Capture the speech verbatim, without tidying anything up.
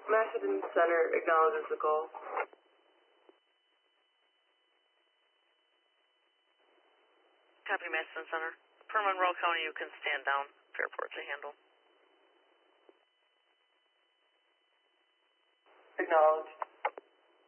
Macedon Center acknowledges the call. Copy, Macedon Center. Per Monroe County, you can stand down. Fairport to handle. Acknowledged.